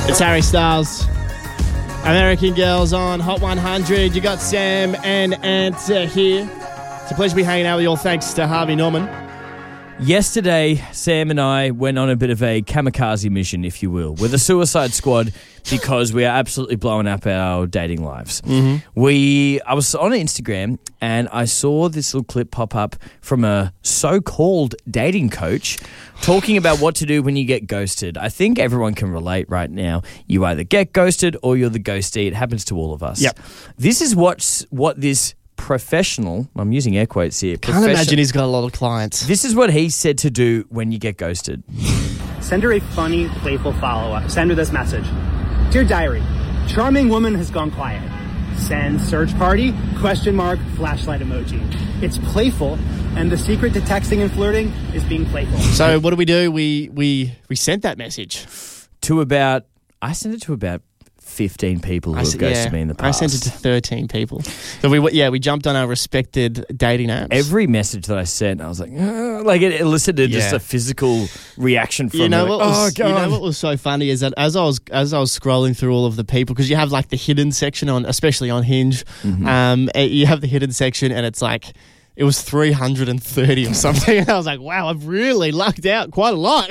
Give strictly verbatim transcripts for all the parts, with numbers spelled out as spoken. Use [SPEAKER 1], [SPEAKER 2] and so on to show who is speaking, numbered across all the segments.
[SPEAKER 1] It's Harry Styles. American Girls on Hot one hundred. You got Sam and Ant uh, here. It's a pleasure to be hanging out with you all. Thanks to Harvey Norman.
[SPEAKER 2] Yesterday, Sam and I went on a bit of a kamikaze mission, if you will, with a suicide squad because we are absolutely blowing up our dating lives.
[SPEAKER 1] Mm-hmm.
[SPEAKER 2] We, I was on Instagram and I saw this little clip pop up from a so-called dating coach talking about what to do when you get ghosted. I think everyone can relate right now. You either get ghosted or you're the ghostee. It happens to all of us.
[SPEAKER 1] Yep.
[SPEAKER 2] This is what's, what this professional, I'm using air quotes here.
[SPEAKER 1] Can't imagine he's got a lot of clients.
[SPEAKER 2] This is what he said to do when you get ghosted.
[SPEAKER 3] Send her a funny, playful follow-up. Send her this message. Dear Diary, charming woman has gone quiet. Send search party, question mark, flashlight emoji. It's playful, and the secret to texting and flirting is being playful.
[SPEAKER 1] So what do we do? We we we sent that message.
[SPEAKER 2] To about, I sent it to about fifteen people who
[SPEAKER 1] I
[SPEAKER 2] have
[SPEAKER 1] s-
[SPEAKER 2] ghosted
[SPEAKER 1] yeah,
[SPEAKER 2] me in the
[SPEAKER 1] I
[SPEAKER 2] past.
[SPEAKER 1] sent it to thirteen people. So we yeah we jumped on our respected dating apps.
[SPEAKER 2] Every message that I sent, I was like, "Ugh," like it elicited just
[SPEAKER 1] Yeah.
[SPEAKER 2] a physical reaction from
[SPEAKER 1] You know
[SPEAKER 2] me.
[SPEAKER 1] what
[SPEAKER 2] Like,
[SPEAKER 1] was
[SPEAKER 2] oh,
[SPEAKER 1] you
[SPEAKER 2] God.
[SPEAKER 1] know what was so funny is that as I was as I was scrolling through all of the people, because you have like the hidden section on, especially on Hinge,
[SPEAKER 2] Mm-hmm.
[SPEAKER 1] um, eh, you have the hidden section and it's like it was three hundred thirty or something, and I was like, wow, I've really lucked out quite a lot.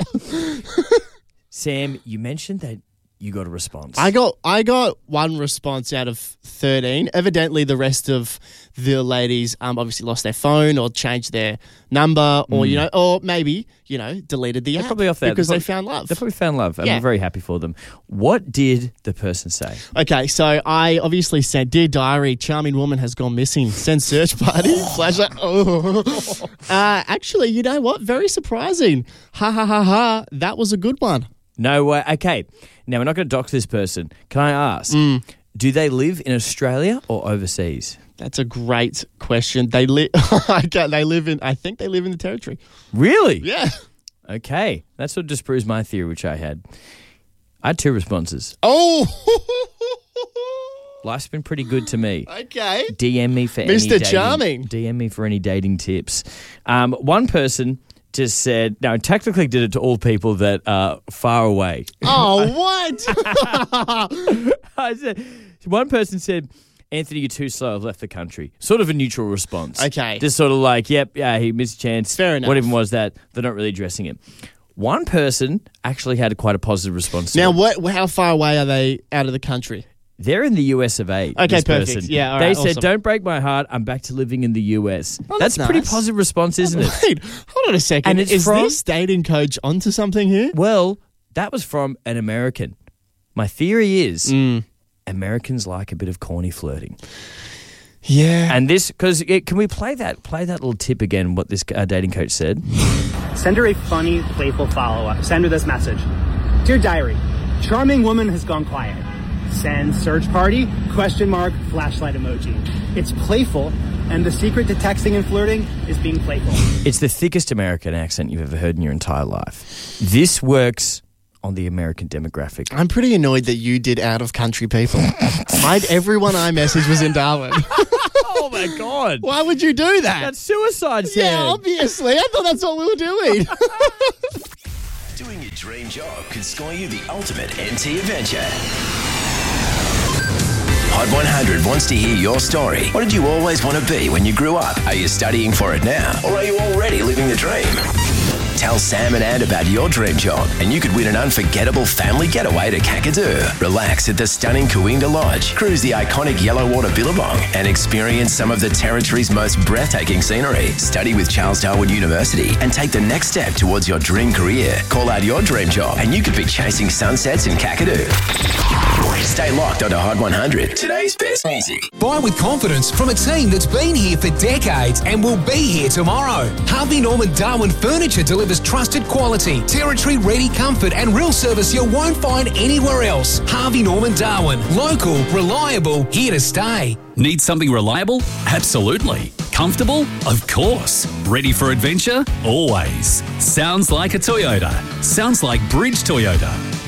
[SPEAKER 2] Sam, you mentioned that you got a response.
[SPEAKER 1] I got I got one response out of thirteen. Evidently, the rest of the ladies um, obviously lost their phone or changed their number, or you know, or maybe you know, deleted the
[SPEAKER 2] They're
[SPEAKER 1] app
[SPEAKER 2] probably off there
[SPEAKER 1] because
[SPEAKER 2] They're
[SPEAKER 1] they found love.
[SPEAKER 2] They probably found love, and
[SPEAKER 1] Yeah.
[SPEAKER 2] we're very happy for them. What did the person say?
[SPEAKER 1] Okay, so I obviously said, "Dear Diary, charming woman has gone missing. Send search party." Flashlight. Oh. Uh, actually, you know what? Very surprising. Ha ha ha ha. That was a good one.
[SPEAKER 2] No way. Okay. Now, we're not going to dox this person. Can I ask,
[SPEAKER 1] Mm.
[SPEAKER 2] do they live in Australia or overseas?
[SPEAKER 1] That's a great question. They live. They live in. I think they live in the territory.
[SPEAKER 2] Really?
[SPEAKER 1] Yeah.
[SPEAKER 2] Okay. That sort of disproves my theory, which I had. I had two responses.
[SPEAKER 1] Oh.
[SPEAKER 2] Life's been pretty good to me.
[SPEAKER 1] Okay.
[SPEAKER 2] D M me for any
[SPEAKER 1] Mister
[SPEAKER 2] dating,
[SPEAKER 1] Charming.
[SPEAKER 2] D M me for any dating tips. Um, one person just said, no, technically did it to all people that are far away.
[SPEAKER 1] Oh, what?
[SPEAKER 2] I said, one person said, Anthony, you're too slow. I've left the country. Sort of a neutral response.
[SPEAKER 1] Okay.
[SPEAKER 2] Just sort of like, yep, yeah, he missed a chance.
[SPEAKER 1] Fair enough.
[SPEAKER 2] What even was that? They're not really addressing it. One person actually had quite a positive response to
[SPEAKER 1] Now,
[SPEAKER 2] it.
[SPEAKER 1] what? How far away are they out of the country?
[SPEAKER 2] They're in the U S of A.
[SPEAKER 1] Okay,
[SPEAKER 2] this
[SPEAKER 1] perfect.
[SPEAKER 2] person.
[SPEAKER 1] Yeah, all
[SPEAKER 2] They
[SPEAKER 1] right,
[SPEAKER 2] said,
[SPEAKER 1] awesome.
[SPEAKER 2] don't break my heart. I'm back to living in the U S.
[SPEAKER 1] Oh,
[SPEAKER 2] that's
[SPEAKER 1] that's
[SPEAKER 2] a pretty
[SPEAKER 1] nice.
[SPEAKER 2] positive response, isn't it?
[SPEAKER 1] Wait, hold on a second.
[SPEAKER 2] And it's
[SPEAKER 1] Is
[SPEAKER 2] from-
[SPEAKER 1] this dating coach onto something here?
[SPEAKER 2] Well, that was from an American. My theory is
[SPEAKER 1] Mm.
[SPEAKER 2] Americans like a bit of corny flirting.
[SPEAKER 1] Yeah.
[SPEAKER 2] And this, because can we play that play that little tip again, what this uh, dating coach said?
[SPEAKER 3] Send her a funny, playful follow-up. Send her this message. Dear Diary, charming woman has gone quiet. Send search party, question mark, flashlight emoji. It's playful, and the secret to texting and flirting is being playful.
[SPEAKER 2] It's the thickest American accent you've ever heard in your entire life. This works on the American demographic.
[SPEAKER 1] I'm pretty annoyed that you did out of country people. I everyone I messaged was in Darwin.
[SPEAKER 2] Oh my God.
[SPEAKER 1] Why would you do that?
[SPEAKER 2] That's suicide, Sam.
[SPEAKER 1] yeah, obviously. I thought that's what we were doing.
[SPEAKER 4] Doing your dream job could score you the ultimate N T adventure. Hot one hundred wants to hear your story. What did you always want to be when you grew up? Are you studying for it now? Or are you already living the dream? Tell Sam and Ant about your dream job and you could win an unforgettable family getaway to Kakadu. Relax at the stunning Coinda Lodge, cruise the iconic Yellowwater Billabong and experience some of the territory's most breathtaking scenery. Study with Charles Darwin University and take the next step towards your dream career. Call out your dream job and you could be chasing sunsets in Kakadu. Stay locked onto Hot one hundred. Today's best music.
[SPEAKER 5] Buy with confidence from a team that's been here for decades and will be here tomorrow. Harvey Norman Darwin Furniture delivers trusted quality, territory-ready comfort and real service you won't find anywhere else. Harvey Norman Darwin. Local, reliable, here to stay.
[SPEAKER 6] Need something reliable? Absolutely. Comfortable? Of course. Ready for adventure? Always. Sounds like a Toyota. Sounds like Bridge Toyota.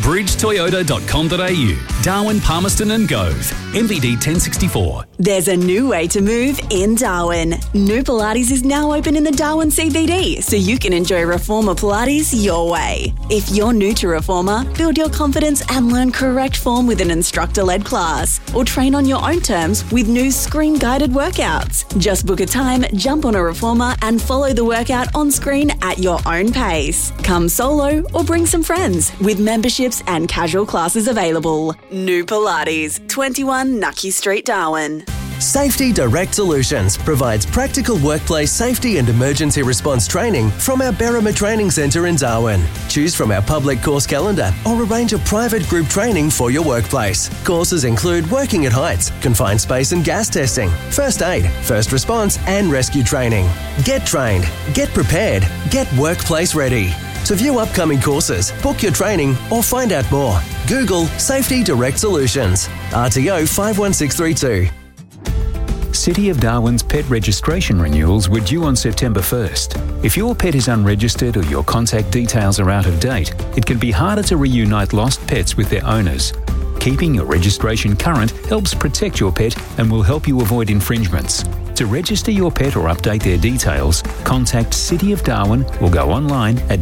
[SPEAKER 6] bridge toyota dot com dot a u. Darwin, Palmerston and Gove. M V D ten sixty-four.
[SPEAKER 7] There's a new way to move in Darwin. New Pilates is now open in the Darwin C B D, so you can enjoy Reformer Pilates your way. If you're new to Reformer, build your confidence and learn correct form with an instructor-led class, or train on your own terms with new screen-guided workouts. Just book a time, jump on a Reformer and follow the workout on screen at your own pace. Come solo or bring some friends, with memberships and casual classes available. New Pilates, twenty-one Nucky Street, Darwin.
[SPEAKER 8] Safety Direct Solutions provides practical workplace safety and emergency response training from our Berrima Training Centre in Darwin. Choose from our public course calendar or arrange a private group training for your workplace. Courses include working at heights, confined space and gas testing, first aid, first response and rescue training. Get trained, get prepared, get workplace ready. To view upcoming courses, book your training or find out more, Google Safety Direct Solutions. R T O five one six three two.
[SPEAKER 9] City of Darwin's pet registration renewals were due on September first. If your pet is unregistered or your contact details are out of date, it can be harder to reunite lost pets with their owners. Keeping your registration current helps protect your pet and will help you avoid infringements. To register your pet or update their details, contact City of Darwin or go online at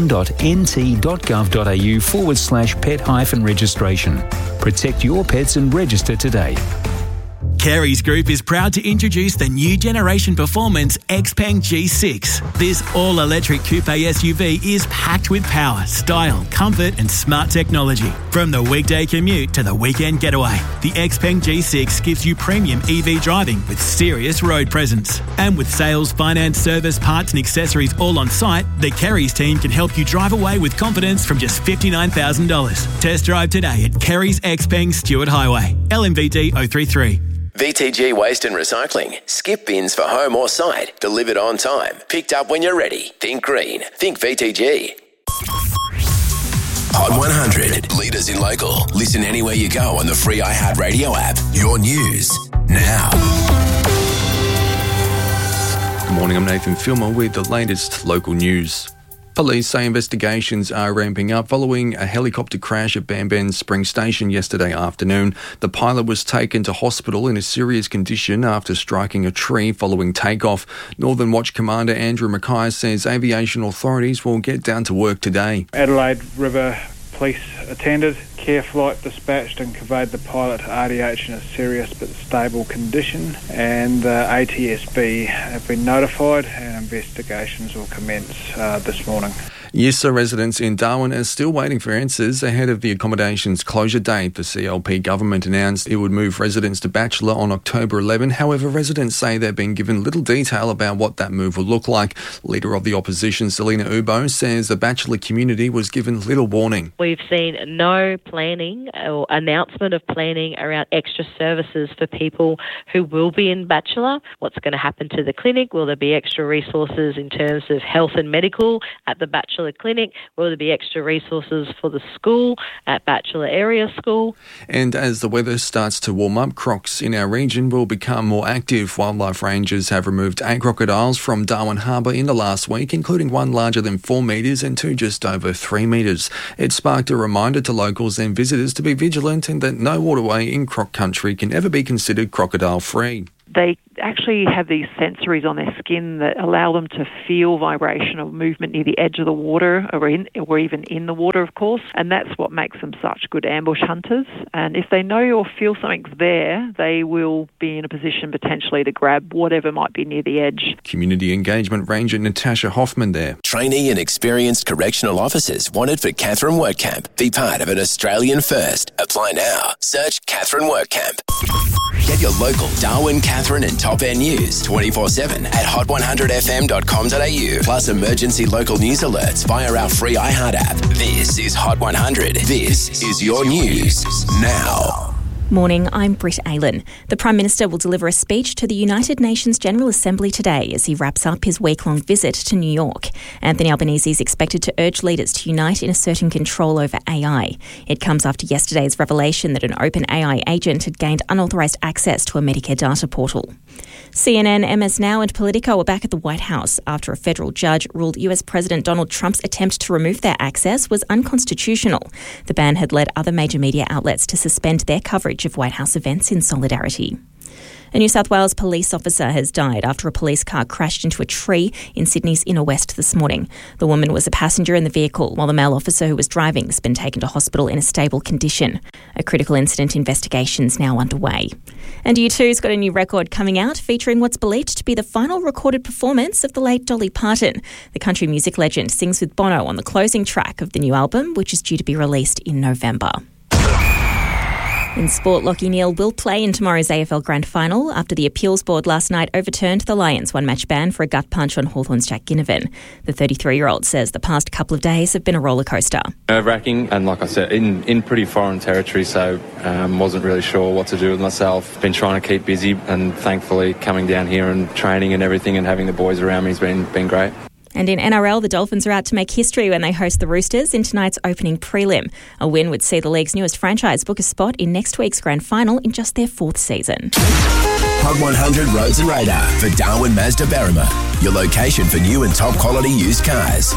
[SPEAKER 9] darwin.nt.gov.au forward slash pet hyphen registration. Protect your pets and register today.
[SPEAKER 10] Carey's Group is proud to introduce the new generation performance Xpeng G six. This all-electric coupe S U V is packed with power, style, comfort and smart technology. From the weekday commute to the weekend getaway, the Xpeng G six gives you premium E V driving with serious road presence. And with sales, finance, service, parts and accessories all on site, the Carey's team can help you drive away with confidence from just fifty-nine thousand dollars. Test drive today at Carey's Xpeng Stewart Highway, L M V D zero three three.
[SPEAKER 4] V T G Waste and Recycling. Skip bins for home or site. Delivered on time. Picked up when you're ready. Think green. Think V T G. Hot one hundred. Leaders in local. Listen anywhere you go on the free iHeartRadio app. Your news now.
[SPEAKER 11] Good morning, I'm Nathan Filmer with the latest local news. Police say investigations are ramping up following a helicopter crash at Bamban Spring Station yesterday afternoon. The pilot was taken to hospital in a serious condition after striking a tree following takeoff. Northern Watch Commander Andrew Mackay says aviation authorities will get down to work today.
[SPEAKER 12] Adelaide River Police attended, care flight dispatched and conveyed the pilot to R D H in a serious but stable condition, and uh, A T S B have been notified and investigations will commence uh, this morning.
[SPEAKER 11] Yissa residents in Darwin are still waiting for answers ahead of the accommodations closure date. The C L P government announced it would move residents to Bachelor on October eleventh. However, residents say they've been given little detail about what that move will look like. Leader of the opposition, Selina Ubo, says the Bachelor community was given little warning.
[SPEAKER 13] We've seen no planning or announcement of planning around extra services for people who will be in Bachelor. What's going to happen to the clinic? Will there be extra resources in terms of health and medical at the Bachelor clinic? Will there be extra resources for the school at Bachelor Area School?
[SPEAKER 11] And as the weather starts to warm up, crocs in our region will become more active. Wildlife rangers have removed eight crocodiles from Darwin Harbour in the last week, including one larger than four metres and two just over three metres. It sparked a reminder to locals and visitors to be vigilant and that no waterway in croc country can ever be considered crocodile-free.
[SPEAKER 14] They actually have these sensories on their skin that allow them to feel vibration or movement near the edge of the water or, in, or even in the water, of course, and that's what makes them such good ambush hunters. And if they know or feel something's there, they will be in a position potentially to grab whatever might be near the edge.
[SPEAKER 11] Community Engagement Ranger Natasha Hoffman there.
[SPEAKER 4] Trainee and experienced correctional officers wanted for Catherine Workcamp. Be part of an Australian first. Apply now. Search Catherine Workcamp. Get your local Darwin, Catherine and Top End news twenty-four seven at hot one hundred f m dot com dot a u. Plus emergency local news alerts via our free iHeart app. This is Hot one hundred. This is your news now.
[SPEAKER 15] Morning, I'm Britt Aylan. The Prime Minister will deliver a speech to the United Nations General Assembly today as he wraps up his week-long visit to New York. Anthony Albanese is expected to urge leaders to unite in asserting control over A I. It comes after yesterday's revelation that an open A I agent had gained unauthorised access to a Medicare data portal. C N N, M S Now and Politico are back at the White House after a federal judge ruled U S President Donald Trump's attempt to remove their access was unconstitutional. The ban had led other major media outlets to suspend their coverage of White House events in solidarity. A New South Wales police officer has died after a police car crashed into a tree in Sydney's inner west this morning. The woman was a passenger in the vehicle, while the male officer who was driving has been taken to hospital in a stable condition. A critical incident investigation is now underway. And U two's got a new record coming out featuring what's believed to be the final recorded performance of the late Dolly Parton. The country music legend sings with Bono on the closing track of the new album, which is due to be released in November. In sport, Lachie Neale will play in tomorrow's A F L Grand Final after the appeals board last night overturned the Lions' one-match ban for a gut punch on Hawthorn's Jack Ginnivan. The thirty-three-year-old says the past couple of days have been a rollercoaster.
[SPEAKER 16] Nerve-wracking, and like I said, in, in pretty foreign territory, so um, wasn't really sure what to do with myself. Been trying to keep busy, and thankfully coming down here and training and everything and having the boys around me has been, been great.
[SPEAKER 15] And in N R L, the Dolphins are out to make history when they host the Roosters in tonight's opening prelim. A win would see the league's newest franchise book a spot in next week's grand final in just their fourth season.
[SPEAKER 4] Hot one hundred Roads and Radar for Darwin Mazda Berrima, your location for new and top quality used cars.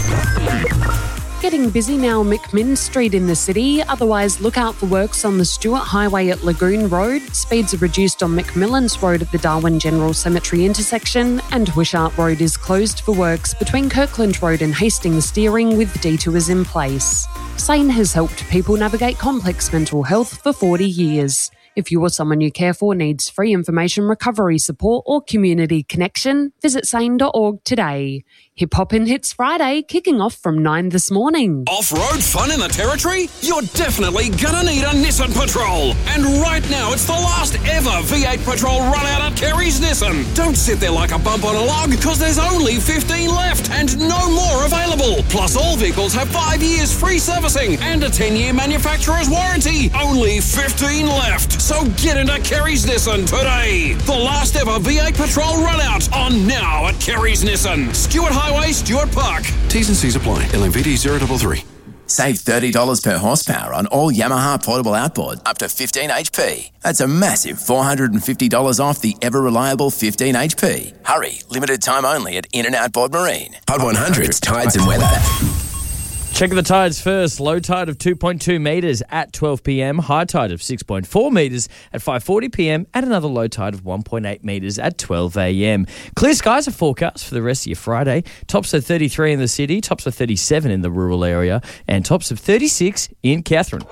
[SPEAKER 17] Getting busy now McMinn Street in the city. Otherwise, look out for works on the Stewart Highway at Lagoon Road. Speeds are reduced on McMillan's Road at the Darwin General Cemetery intersection. And Wishart Road is closed for works between Kirkland Road and Hastings Steering with detours in place. SANE has helped people navigate complex mental health for forty years. If you or someone you care for needs free information, recovery support or community connection, visit sane dot org today. Hip Hop and Hits Friday kicking off from nine this morning.
[SPEAKER 18] Off-road fun in the Territory? You're definitely gonna need a Nissan Patrol. And right now it's the last ever V eight Patrol run out at Kerry's Nissan. Don't sit there like a bump on a log, because there's only fifteen left and no more available. Plus all vehicles have five years free servicing and a ten-year manufacturer's warranty. Only fifteen left. So get into Kerry's Nissan today. The last ever V eight Patrol run out on now at Kerry's Nissan. Stewart Highway, Stewart Park.
[SPEAKER 11] T's and C's apply. L M V D zero three three.
[SPEAKER 4] Save thirty dollars per horsepower on all Yamaha portable outboard up to fifteen H P. That's a massive four hundred fifty dollars off the ever-reliable fifteen H P. Hurry, limited time only at In and Outboard Marine. Hot one hundred's Tides and Weather.
[SPEAKER 2] Check the tides first. Low tide of two point two metres at twelve p.m. High tide of six point four metres at five forty p.m. and another low tide of one point eight metres at twelve a.m. Clear skies are forecast for the rest of your Friday. Tops of thirty-three in the city, tops of thirty-seven in the rural area, and tops of thirty-six in Catherine.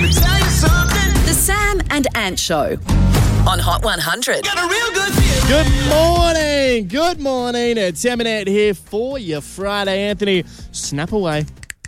[SPEAKER 7] The Sam and Ant Show on Hot one hundred. Got a real good
[SPEAKER 1] Good morning. Good morning. It's Sam and Ant here for your Friday. Anthony, snap away.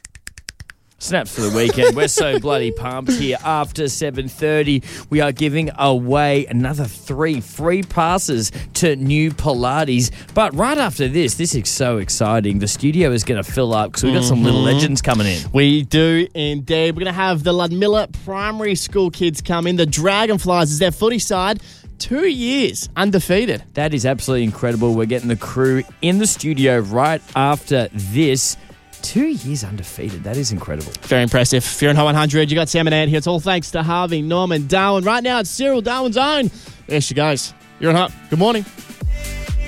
[SPEAKER 2] Snaps for the weekend. We're so bloody pumped here. After seven thirty, we are giving away another three free passes to New Pilates. But right after this, this is so exciting. The studio is going to fill up because we've got mm-hmm. some little legends coming in.
[SPEAKER 1] We do indeed. We're going to have the Ludmilla Primary School kids come in. The Dragonflies is their footy side. Two years undefeated.
[SPEAKER 2] That is absolutely incredible. We're getting the crew in the studio right after this. Two years undefeated. That is incredible.
[SPEAKER 1] Very impressive. If you're in Hot one hundred, you got Sam and Ant here. It's all thanks to Harvey, Norman, Darwin. Right now, it's Cyril, Darwin's own. There she goes. You're on Hot. Good morning.